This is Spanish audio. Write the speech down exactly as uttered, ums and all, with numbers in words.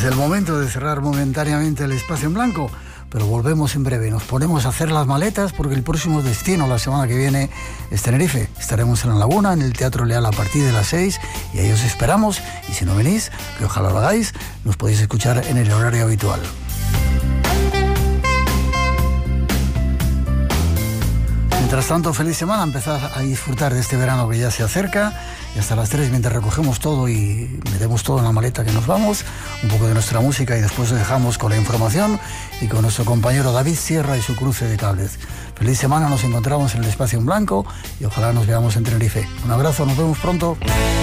el momento de cerrar momentáneamente el espacio en blanco, pero volvemos en breve. Nos ponemos a hacer las maletas porque el próximo destino la semana que viene es Tenerife. Estaremos en La Laguna, en el Teatro Leal a partir de las seis, y ahí os esperamos. Y si no venís, que ojalá lo hagáis, nos podéis escuchar en el horario habitual. Mientras tanto, feliz semana, empezad a disfrutar de este verano que ya se acerca, y hasta las tres, mientras recogemos todo y metemos todo en la maleta que nos vamos, un poco de nuestra música, y después os dejamos con la información y con nuestro compañero David Sierra y su cruce de cables. Feliz semana, nos encontramos en el espacio en blanco y ojalá nos veamos en Tenerife. Un abrazo, nos vemos pronto.